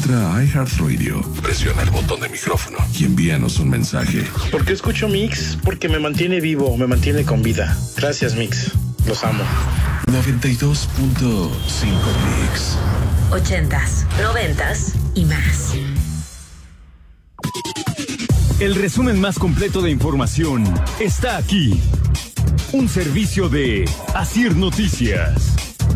Entra a iHeartRadio, presiona el botón de micrófono y envíanos un mensaje. ¿Por qué escucho Mix? Porque me mantiene vivo, me mantiene con vida. Gracias, Mix. Los amo. 92.5 Mix. 80s, 90s y más. El resumen más completo de información está aquí. Un servicio de Asir Noticias.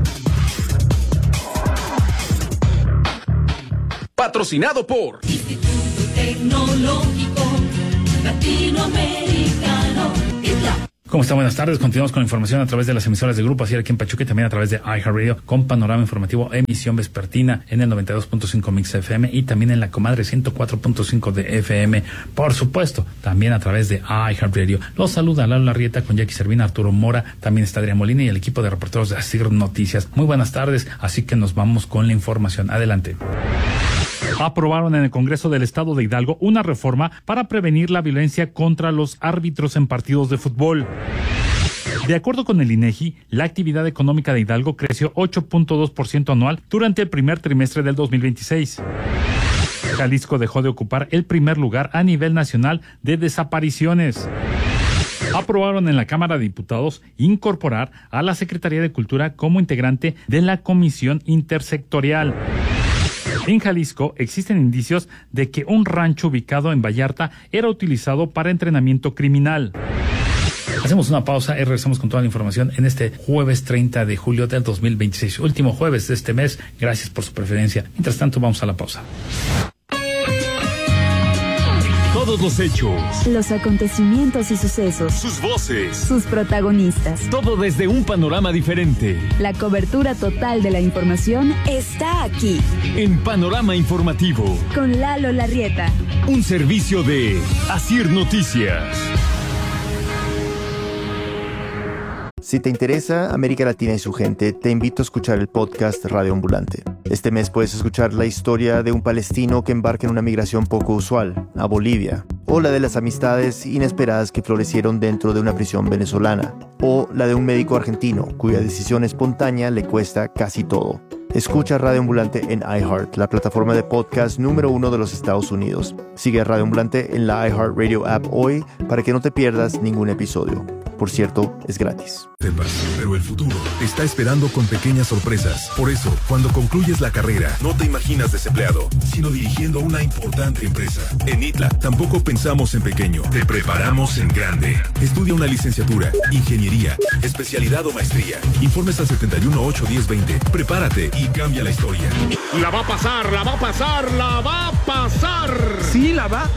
Patrocinado por Instituto Tecnológico Latinoamericano, ITLA. ¿Cómo está? Buenas tardes. Continuamos con información a través de las emisoras de Grupo Asir aquí en Pachuca y también a través de iHeartRadio con panorama informativo, emisión vespertina en el 92.5 Mix FM y también en la comadre 104.5 de FM. Por supuesto, también a través de iHeartRadio. Los saluda Lalo Larrieta con Jackie Servina, Arturo Mora, también está Adrián Molina y el equipo de reporteros de Asir Noticias. Muy buenas tardes, así que nos vamos con la información. Adelante. Aprobaron en el Congreso del Estado de Hidalgo una reforma para prevenir la violencia contra los árbitros en partidos de fútbol. De acuerdo con el INEGI, la actividad económica de Hidalgo creció 8.2% anual durante el primer trimestre del 2026. Jalisco dejó de ocupar el primer lugar a nivel nacional de desapariciones. Aprobaron en la Cámara de Diputados incorporar a la Secretaría de Cultura como integrante de la Comisión Intersectorial. En Jalisco existen indicios de que un rancho ubicado en Vallarta era utilizado para entrenamiento criminal. Hacemos una pausa y regresamos con toda la información en este jueves 30 de julio del 2026, último jueves de este mes. Gracias por su preferencia. Mientras tanto, vamos a la pausa. Todos los hechos, los acontecimientos y sucesos, sus voces, sus protagonistas. Todo desde un panorama diferente. La cobertura total de la información está aquí. En Panorama Informativo. Con Lalo Larrieta. Un servicio de Asir Noticias. Si te interesa América Latina y su gente, te invito a escuchar el podcast Radio Ambulante. Este mes puedes escuchar la historia de un palestino que embarca en una migración poco usual, a Bolivia, o la de las amistades inesperadas que florecieron dentro de una prisión venezolana, o la de un médico argentino cuya decisión espontánea le cuesta casi todo. Escucha Radio Ambulante en iHeart, la plataforma de podcast número 1 de los Estados Unidos. Sigue a Radio Ambulante en la iHeartRadio app hoy para que no te pierdas ningún episodio. Por cierto, es gratis. Pero el futuro te está esperando con pequeñas sorpresas. Por eso, cuando concluyes la carrera, no te imaginas desempleado, sino dirigiendo una importante empresa. En ITLA tampoco pensamos en pequeño, te preparamos en grande. Estudia una licenciatura, ingeniería, especialidad o maestría. Informes al 71-8-10-20. Prepárate y cambia la historia. La va a pasar, la va a pasar, la va a pasar. Sí, la va,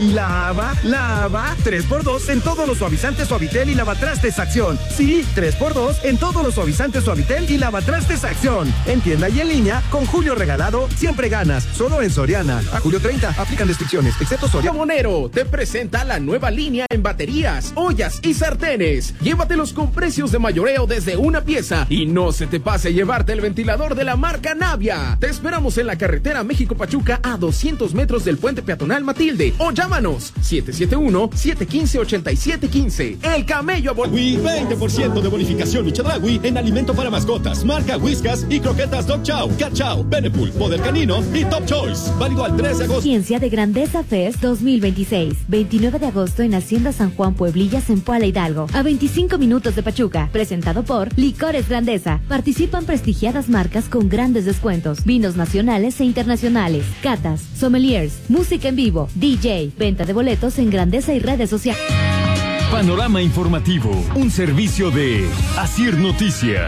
3x2 en todos los suavizantes Suavitel y lavatrastes Acción. Sí, 3x2 en todos los suavizantes Suavitel y lavatrastes Acción. En tienda y en línea, con Julio Regalado, siempre ganas. Solo en Soriana. A julio 30, aplican restricciones, excepto Soriana. Monero te presenta la nueva línea en baterías, ollas y sartenes. Llévatelos con precios de mayoreo desde una pieza. Y no se te pase llevarte el ventilador de la marca Navia. Te esperamos en la carretera México-Pachuca a 200 metros del puente peatonal Matilde. O llámanos 771-715-8715. El Camello a 20% de bonificación y Chedraui en alimento para mascotas, marca Whiskas y croquetas Dog Chow, Cat Chow, Benepul, Poder Canino y Top Choice. Válido al 3 de agosto. Ciencia de Grandeza Fest 2026. 29 de agosto en Hacienda San Juan Pueblillas en Puala Hidalgo. A 25 minutos de Pachuca. Presentado por Licores Grandeza. Participan prestigiadas marcas con grandes descuentos. Vinos nacionales e internacionales. Catas, sommeliers, música en vivo, DJ, venta de boletos en Grandeza y redes sociales. Panorama Informativo, un servicio de Asir Noticias.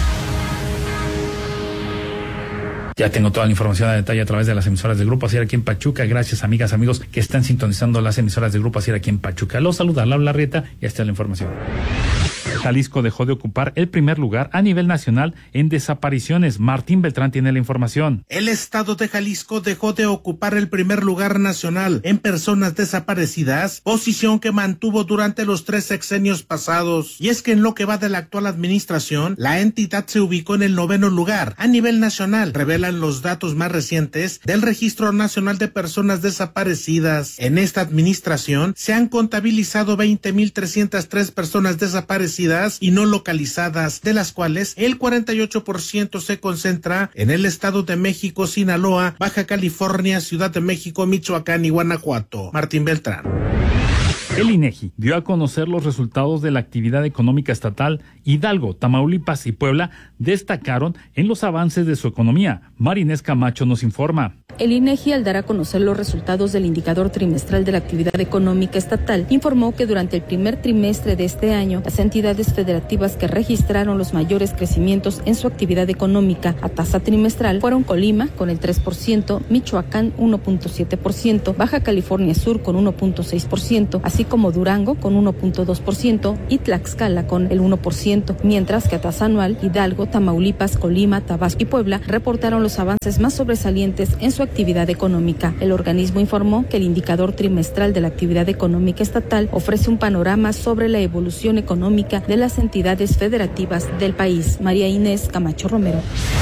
Ya tengo toda la información a detalle a través de las emisoras de Grupo Asir aquí en Pachuca. Gracias, amigas, amigos que están sintonizando las emisoras de Grupo Asir aquí en Pachuca. Los saluda Lalo Larrieta y esta es la información. Jalisco dejó de ocupar el primer lugar a nivel nacional en desapariciones. Martín Beltrán tiene la información. El estado de Jalisco dejó de ocupar el primer lugar nacional en personas desaparecidas, posición que mantuvo durante los 3 sexenios pasados. Y es que en lo que va de la actual administración, la entidad se ubicó en el 9º lugar a nivel nacional, revelan los datos más recientes del Registro Nacional de Personas Desaparecidas. En esta administración se han contabilizado 20.303 personas desaparecidas desaparecidas y no localizadas, de las cuales el 48% se concentra en el Estado de México, Sinaloa, Baja California, Ciudad de México, Michoacán y Guanajuato. Martín Beltrán. El INEGI dio a conocer los resultados de la actividad económica estatal. Hidalgo, Tamaulipas y Puebla destacaron en los avances de su economía. Marinés Camacho nos informa. El INEGI, al dar a conocer los resultados del indicador trimestral de la actividad económica estatal, informó que durante el primer trimestre de este año, las entidades federativas que registraron los mayores crecimientos en su actividad económica a tasa trimestral fueron Colima con el 3%, Michoacán 1.7%, Baja California Sur con 1.6%, así como Durango con 1.2% y Tlaxcala con el 1%, mientras que a tasa anual, Hidalgo, Tamaulipas, Colima, Tabasco y Puebla reportaron los avances más sobresalientes en su actividad económica. El organismo informó que el indicador trimestral de la actividad económica estatal ofrece un panorama sobre la evolución económica de las entidades federativas del país. María Inés Camacho Romero.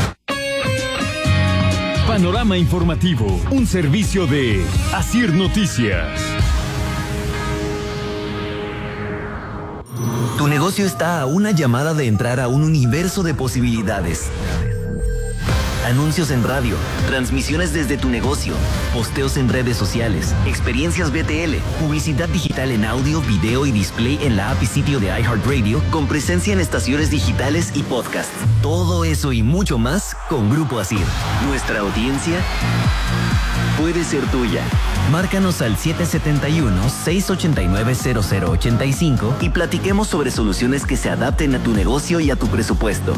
Panorama informativo, un servicio de Asir Noticias. Tu negocio está a una llamada de entrar a un universo de posibilidades. Anuncios en radio, transmisiones desde tu negocio, posteos en redes sociales, experiencias BTL, publicidad digital en audio, video y display en la app y sitio de iHeartRadio, con presencia en estaciones digitales y podcasts. Todo eso y mucho más con Grupo Asir. Nuestra audiencia puede ser tuya. Márcanos al 771-689-0085 y platiquemos sobre soluciones que se adapten a tu negocio y a tu presupuesto.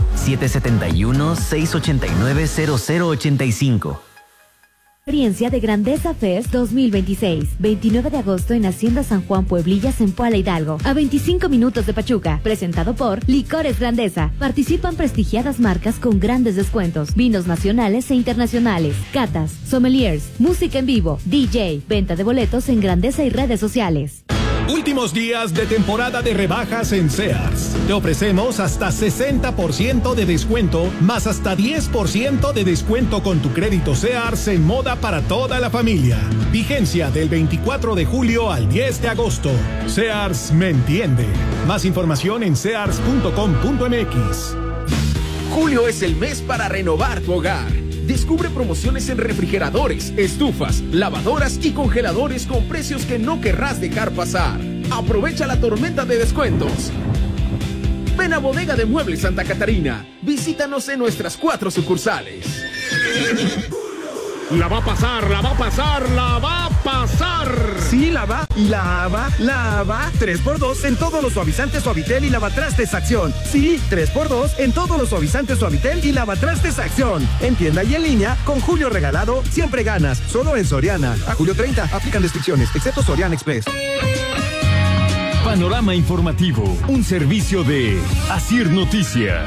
771-689-0085. Experiencia de Grandeza Fest 2026, 29 de agosto en Hacienda San Juan Pueblillas en Puala Hidalgo, a 25 minutos de Pachuca, presentado por Licores Grandeza. Participan prestigiadas marcas con grandes descuentos, vinos nacionales e internacionales, catas, sommeliers, música en vivo, DJ, venta de boletos en Grandeza y redes sociales. Últimos días de temporada de rebajas en Sears. Te ofrecemos hasta 60% de descuento, más hasta 10% de descuento con tu crédito Sears en moda para toda la familia. Vigencia del 24 de julio al 10 de agosto. Sears me entiende. Más información en sears.com.mx. Julio es el mes para renovar tu hogar. Descubre promociones en refrigeradores, estufas, lavadoras y congeladores con precios que no querrás dejar pasar. Aprovecha la tormenta de descuentos. Ven a Bodega de Muebles Santa Catarina. Visítanos en nuestras 4 sucursales. La va a pasar, la va a pasar, la va a pasar. Sí, lava, 3x2 en todos los suavizantes Suavitel y lavatrastes Acción. Sí, 3x2 en todos los suavizantes Suavitel y lavatrastes Acción. En tienda y en línea, con Julio Regalado, siempre ganas. Solo en Soriana. A julio 30, aplican restricciones, excepto Soriana Express. Panorama informativo, un servicio de Asir Noticias.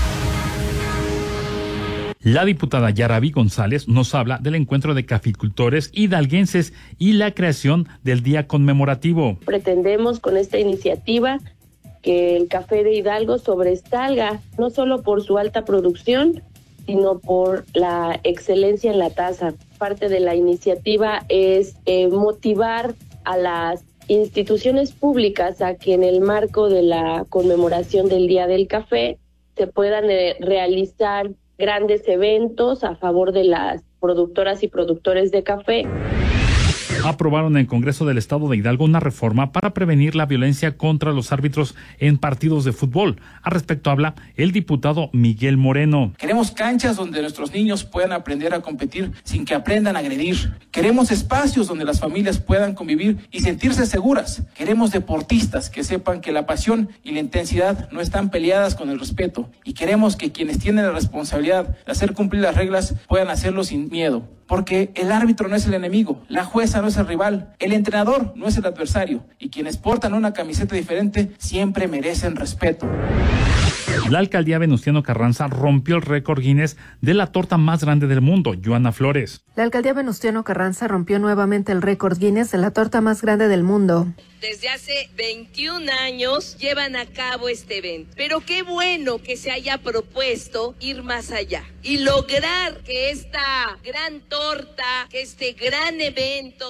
La diputada Yaraví González nos habla del encuentro de caficultores hidalguenses y la creación del día conmemorativo. Pretendemos con esta iniciativa que el café de Hidalgo sobresalga, no solo por su alta producción, sino por la excelencia en la taza. Parte de la iniciativa es motivar a las instituciones públicas a que en el marco de la conmemoración del Día del Café se puedan realizar grandes eventos a favor de las productoras y productores de café. Aprobaron en el Congreso del Estado de Hidalgo una reforma para prevenir la violencia contra los árbitros en partidos de fútbol. Al respecto habla el diputado Miguel Moreno. Queremos canchas donde nuestros niños puedan aprender a competir sin que aprendan a agredir. Queremos espacios donde las familias puedan convivir y sentirse seguras. Queremos deportistas que sepan que la pasión y la intensidad no están peleadas con el respeto. Y queremos que quienes tienen la responsabilidad de hacer cumplir las reglas puedan hacerlo sin miedo. Porque el árbitro no es el enemigo, la jueza no es el rival, el entrenador no es el adversario, y quienes portan una camiseta diferente siempre merecen respeto. La alcaldía Venustiano Carranza rompió el récord Guinness de la torta más grande del mundo. Joana Flores. La alcaldía Venustiano Carranza rompió nuevamente el récord Guinness de la torta más grande del mundo. Desde hace 21 años llevan a cabo este evento. Pero qué bueno que se haya propuesto ir más allá y lograr que esta gran torta, que este gran evento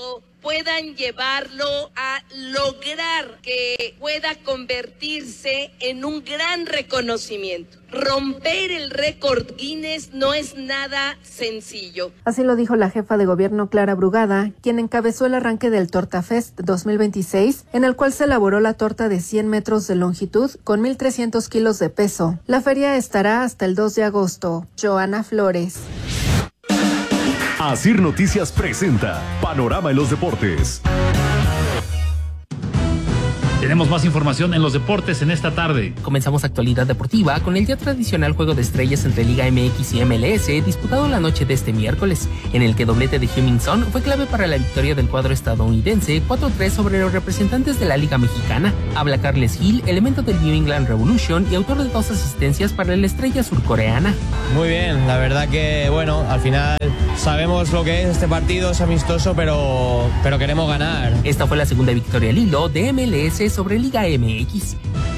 puedan llevarlo a lograr que pueda convertirse en un gran reconocimiento. Romper el récord Guinness no es nada sencillo. Así lo dijo la jefa de gobierno Clara Brugada, quien encabezó el arranque del Torta Fest 2026, en el cual se elaboró la torta de 100 metros de longitud con 1,300 kilos de peso. La feria estará hasta el 2 de agosto. Joana Flores. Asir Noticias presenta Panorama en los Deportes. Tenemos más información en los deportes en esta tarde. Comenzamos actualidad deportiva con el ya tradicional juego de estrellas entre Liga MX y MLS disputado la noche de este miércoles, en el que doblete de Heung-min Son fue clave para la victoria del cuadro estadounidense 4-3 sobre los representantes de la Liga Mexicana. Habla Carles Gil, elemento del New England Revolution y autor de 2 asistencias para la estrella surcoreana. Muy bien, la verdad que bueno, al final sabemos lo que es este partido, es amistoso, pero queremos ganar. Esta fue la segunda victoria al hilo de MLS sobre Liga MX.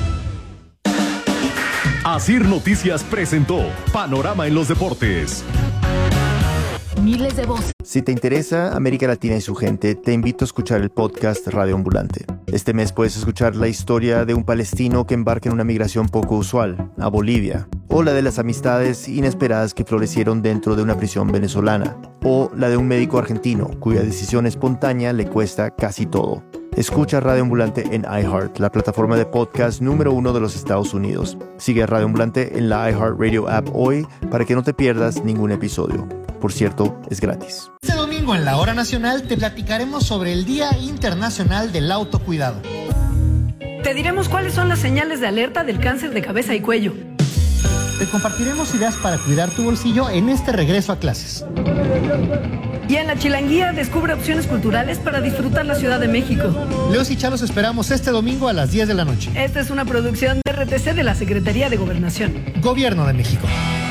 Asir Noticias presentó Panorama en los Deportes. Miles de voces. Si te interesa América Latina y su gente, te invito a escuchar el podcast Radio Ambulante. Este mes puedes escuchar la historia de un palestino que embarca en una migración poco usual, a Bolivia, o la de las amistades inesperadas que florecieron dentro de una prisión venezolana, o la de un médico argentino cuya decisión espontánea le cuesta casi todo. Escucha Radio Ambulante en iHeart, la plataforma de podcast número 1 de los Estados Unidos. Sigue a Radio Ambulante en la iHeartRadio app hoy para que no te pierdas ningún episodio. Por cierto, es gratis. Este domingo en la Hora Nacional te platicaremos sobre el Día Internacional del Autocuidado. Te diremos cuáles son las señales de alerta del cáncer de cabeza y cuello. Te compartiremos ideas para cuidar tu bolsillo en este regreso a clases. Y en la Chilanguía descubre opciones culturales para disfrutar la Ciudad de México. Leos y Chalos esperamos este domingo a las 10 de la noche. Esta es una producción de RTC de la Secretaría de Gobernación. Gobierno de México.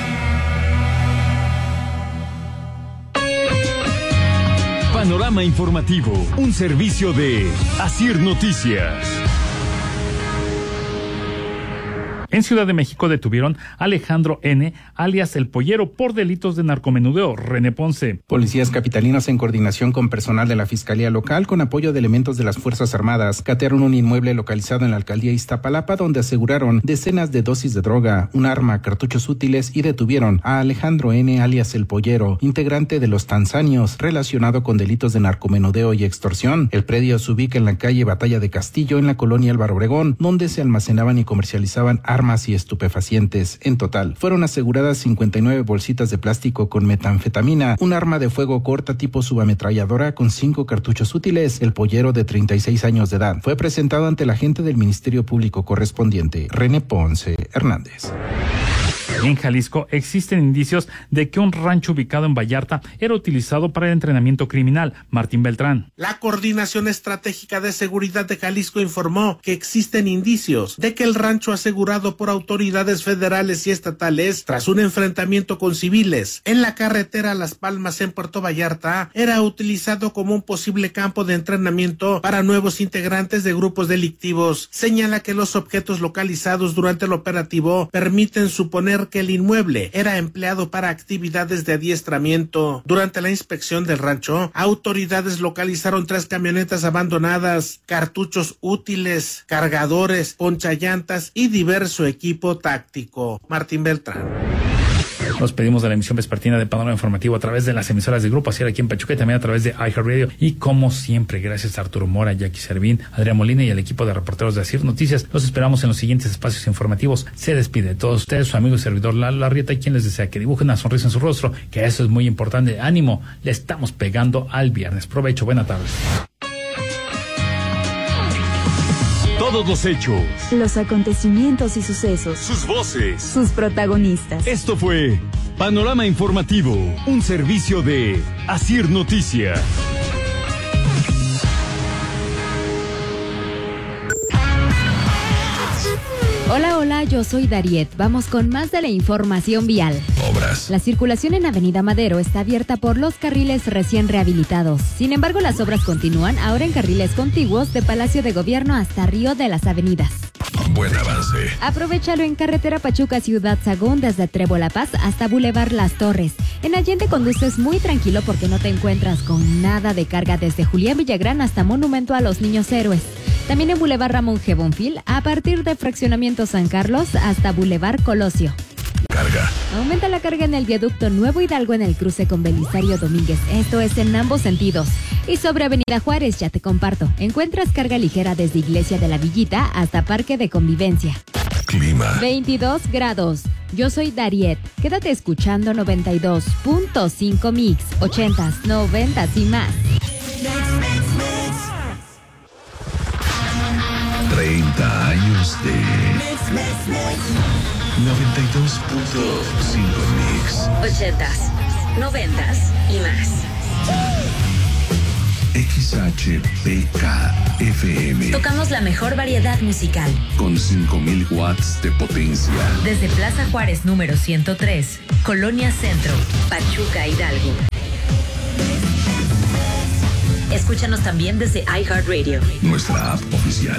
Panorama informativo, un servicio de Asir Noticias. En Ciudad de México detuvieron a Alejandro N., alias El Pollero, por delitos de narcomenudeo. René Ponce. Policías capitalinos, en coordinación con personal de la Fiscalía Local, con apoyo de elementos de las Fuerzas Armadas, catearon un inmueble localizado en la alcaldía Iztapalapa, donde aseguraron decenas de dosis de droga, un arma, cartuchos útiles, y detuvieron a Alejandro N., alias El Pollero, integrante de los Tanzanios, relacionado con delitos de narcomenudeo y extorsión. El predio se ubica en la calle Batalla de Castillo, en la colonia Álvaro Obregón, donde se almacenaban y comercializaban armas y estupefacientes. En total, fueron aseguradas 59 bolsitas de plástico con metanfetamina, un arma de fuego corta tipo subametralladora con 5 cartuchos útiles. El Pollero, de 36 años de edad, fue presentado ante el agente del Ministerio Público correspondiente, René Ponce Hernández. En Jalisco existen indicios de que un rancho ubicado en Vallarta era utilizado para el entrenamiento criminal. Martín Beltrán. La Coordinación Estratégica de Seguridad de Jalisco informó que existen indicios de que el rancho asegurado por autoridades federales y estatales tras un enfrentamiento con civiles en la carretera Las Palmas en Puerto Vallarta era utilizado como un posible campo de entrenamiento para nuevos integrantes de grupos delictivos. Señala que los objetos localizados durante el operativo permiten suponer que el inmueble era empleado para actividades de adiestramiento. Durante la inspección del rancho, autoridades localizaron 3 camionetas abandonadas, cartuchos útiles, cargadores, ponchallantas y diverso equipo táctico. Martín Beltrán. Nos pedimos de la emisión vespertina de Panorama Informativo a través de las emisoras de Grupo Asir aquí en Pachuca y también a través de iHeartRadio. Y como siempre, gracias a Arturo Mora, Jackie Servín, Adrián Molina y al equipo de reporteros de Asir Noticias. Los esperamos en los siguientes espacios informativos. Se despide de todos ustedes, su amigo y servidor Lalo Larrieta, y quien les desea que dibujen una sonrisa en su rostro, que eso es muy importante. Ánimo, le estamos pegando al viernes. Provecho, buena tarde. Todos los hechos, los acontecimientos y sucesos, sus voces, sus protagonistas. Esto fue Panorama Informativo, un servicio de Asir Noticias. Hola, hola, yo soy Dariet. Vamos con más de la información vial. Obras. La circulación en Avenida Madero está abierta por los carriles recién rehabilitados. Sin embargo, las obras continúan ahora en carriles contiguos de Palacio de Gobierno hasta Río de las Avenidas. Buen avance. Aprovechalo en carretera Pachuca Ciudad Sagún desde Trébol La Paz hasta Boulevard Las Torres. En Allende conduces muy tranquilo porque no te encuentras con nada de carga desde Julián Villagrán hasta Monumento a los Niños Héroes. También en Boulevard Ramón G. Bonfil a partir de Fraccionamiento San Carlos hasta Boulevard Colosio. Carga. Aumenta la carga en el viaducto Nuevo Hidalgo en el cruce con Belisario Domínguez. Esto es en ambos sentidos. Y sobre Avenida Juárez, ya te comparto. Encuentras carga ligera desde Iglesia de la Villita hasta Parque de Convivencia. Clima. 22 grados. Yo soy Dariet. Quédate escuchando 92.5 Mix. 80s, 90s y más. 30 años de 92.5 Mix. 80s, 90s y más. XHPK-FM. Tocamos la mejor variedad musical. Con 5,000 watts de potencia. Desde Plaza Juárez número 103, Colonia Centro, Pachuca, Hidalgo. Escúchanos también desde iHeartRadio. Nuestra app oficial.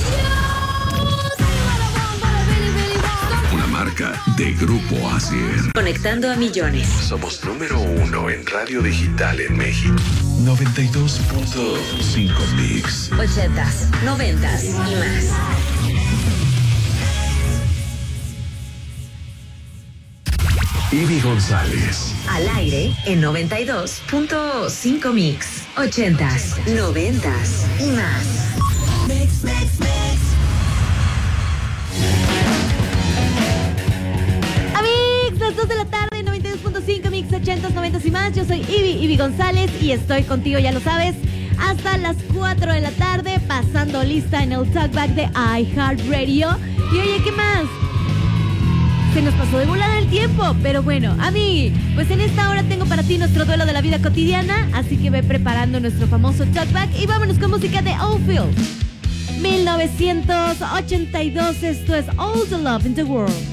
Una marca de Grupo Asier. Conectando a millones. Somos número 1 en radio digital en México. 92.5 Mix. 80s, 90s y más. Ivy González. Al aire en 92.5 Mix. 80s, 90s y más. Mix, mix, mix. Amigos, las 2 de la tarde, 92.5 Mix, 80s, 90s y más. Yo soy Ivy González y estoy contigo, ya lo sabes, hasta las 4 de la tarde, pasando lista en el Talkback de iHeartRadio. Y oye, ¿qué más? Se nos pasó de volada el tiempo, pero bueno, pues en esta hora tengo para ti nuestro duelo de la vida cotidiana, así que ve preparando nuestro famoso talkback y vámonos con música de Oldfield. 1982, esto es All the Love in the World.